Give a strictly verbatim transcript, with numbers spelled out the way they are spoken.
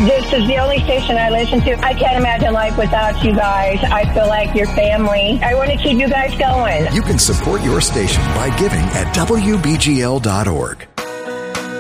This is the only station I listen to. I can't imagine life without you guys. I feel like your family. I want to keep you guys going. You can support your station by giving at W B G L dot org.